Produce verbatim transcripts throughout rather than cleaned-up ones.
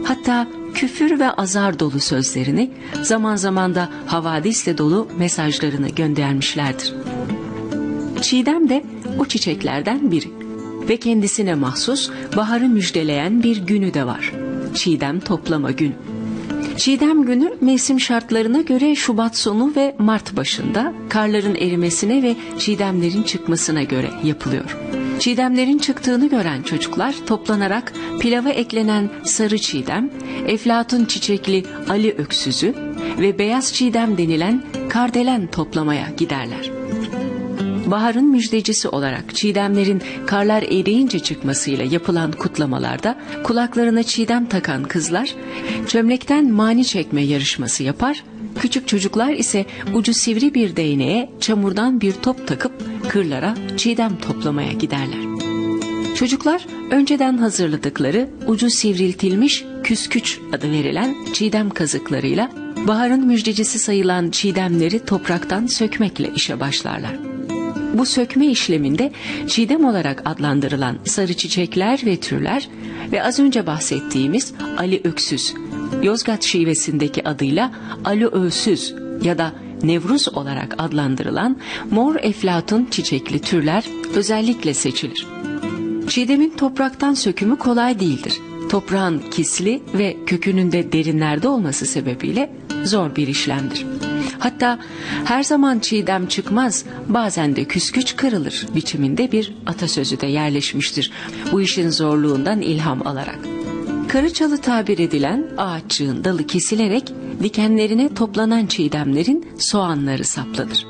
Hatta küfür ve azar dolu sözlerini, zaman zaman da havadisle dolu mesajlarını göndermişlerdir. Çiğdem de o çiçeklerden biri ve kendisine mahsus baharı müjdeleyen bir günü de var. Çiğdem toplama günü. Çiğdem günü mevsim şartlarına göre Şubat sonu ve Mart başında, karların erimesine ve çiğdemlerin çıkmasına göre yapılıyor. Çiğdemlerin çıktığını gören çocuklar toplanarak pilava eklenen sarı çiğdem, eflatun çiçekli Ali öksüzü ve beyaz çiğdem denilen kardelen toplamaya giderler. Baharın müjdecisi olarak çiğdemlerin karlar eriyince çıkmasıyla yapılan kutlamalarda kulaklarına çiğdem takan kızlar çömlekten mani çekme yarışması yapar, küçük çocuklar ise ucu sivri bir değneğe çamurdan bir top takıp kırlara çiğdem toplamaya giderler. Çocuklar önceden hazırladıkları ucu sivriltilmiş küsküç adı verilen çiğdem kazıklarıyla baharın müjdecisi sayılan çiğdemleri topraktan sökmekle işe başlarlar. Bu sökme işleminde çiğdem olarak adlandırılan sarı çiçekler ve türler ve az önce bahsettiğimiz Ali öksüz, Yozgat şivesindeki adıyla Ali öğsüz ya da Nevruz olarak adlandırılan mor eflatun çiçekli türler özellikle seçilir. Çiğdemin topraktan sökümü kolay değildir. Toprağın kisli ve kökünün de derinlerde olması sebebiyle zor bir işlemdir. Hatta her zaman çiğdem çıkmaz, bazen de küsküç kırılır biçiminde bir atasözü de yerleşmiştir. Bu işin zorluğundan ilham alarak. Karıçalı tabir edilen ağaççığın dalı kesilerek dikenlerine toplanan çiğdemlerin soğanları saplanır.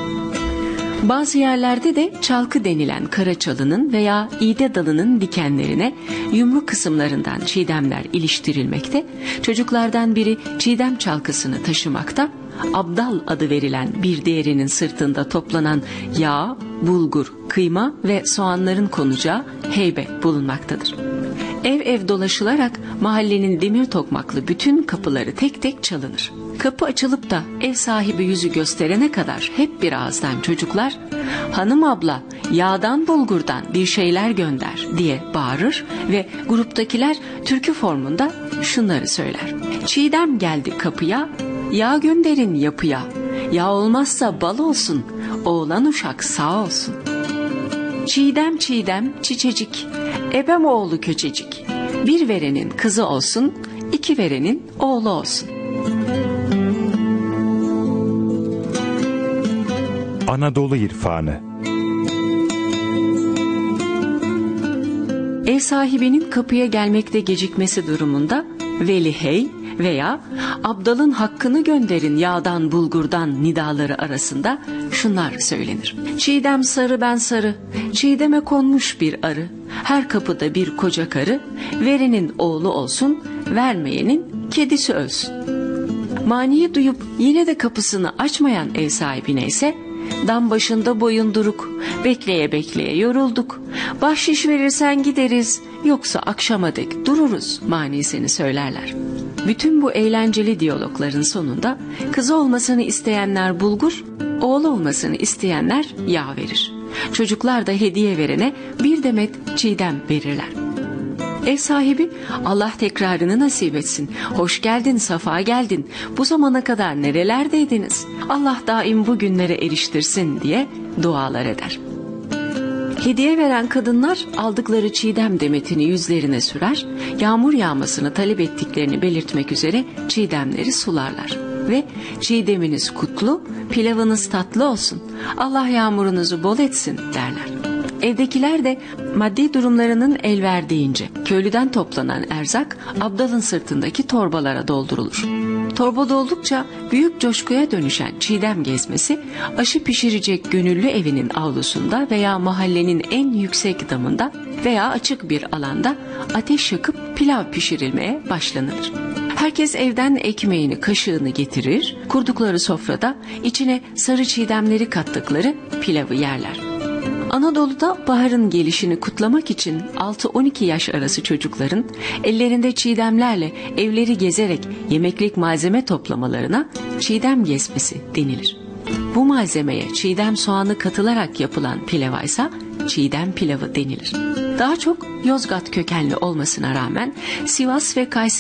Bazı yerlerde de çalkı denilen karaçalının veya iğde dalının dikenlerine yumru kısımlarından çiğdemler iliştirilmekte, çocuklardan biri çiğdem çalkısını taşımakta, abdal adı verilen bir diğerinin sırtında toplanan yağ, bulgur, kıyma ve soğanların konacağı heybe bulunmaktadır. Ev ev dolaşılarak mahallenin demir tokmaklı bütün kapıları tek tek çalınır. Kapı açılıp da ev sahibi yüzü gösterene kadar hep bir ağızdan çocuklar "Hanım abla, yağdan bulgurdan bir şeyler gönder" diye bağırır ve gruptakiler türkü formunda şunları söyler: "Çiğdem geldi kapıya, yağ gönderin yapıya, yağ olmazsa bal olsun, oğlan uşak sağ olsun. Çiğdem çiğdem çiçecik, ebem oğlu köçecik, bir verenin kızı olsun, iki verenin oğlu olsun." Anadolu İrfanı. Ev sahibinin kapıya gelmekte gecikmesi durumunda veli hey veya abdalın hakkını gönderin yağdan bulgurdan nidaları arasında şunlar söylenir: "Çiğdem sarı ben sarı, çiğdeme konmuş bir arı, her kapıda bir koca karı, verenin oğlu olsun, vermeyenin kedisi ölsün." Maniyi duyup yine de kapısını açmayan ev sahibine ise "Dam başında boyunduruk, bekleye bekleye yorulduk, bahşiş verirsen gideriz, yoksa akşama dek dururuz" manisini söylerler. Bütün bu eğlenceli diyalogların sonunda kızı olmasını isteyenler bulgur, oğlu olmasını isteyenler yağ verir. Çocuklar da hediye verene bir demet çiğdem verirler. Ev sahibi "Allah tekrarını nasip etsin, hoş geldin, safa geldin, bu zamana kadar nerelerdeydiniz, Allah daim bu günlere eriştirsin" diye dualar eder. Hediye veren kadınlar aldıkları çiğdem demetini yüzlerine sürer, yağmur yağmasını talep ettiklerini belirtmek üzere çiğdemleri sularlar ve "Çiğdeminiz kutlu, pilavınız tatlı olsun, Allah yağmurunuzu bol etsin" derler. Evdekiler de maddi durumlarının el verdiğince köylüden toplanan erzak abdalın sırtındaki torbalara doldurulur. Torba doldukça büyük coşkuya dönüşen çiğdem gezmesi aşı pişirecek gönüllü evinin avlusunda veya mahallenin en yüksek damında veya açık bir alanda ateş yakıp pilav pişirilmeye başlanır. Herkes evden ekmeğini, kaşığını getirir, kurdukları sofrada içine sarı çiğdemleri kattıkları pilavı yerler. Anadolu'da baharın gelişini kutlamak için altı on iki yaş arası çocukların ellerinde çiğdemlerle evleri gezerek yemeklik malzeme toplamalarına çiğdem gezmesi denilir. Bu malzemeye çiğdem soğanı katılarak yapılan pilava ise çiğdem pilavı denilir. Daha çok Yozgat kökenli olmasına rağmen Sivas ve Kayseri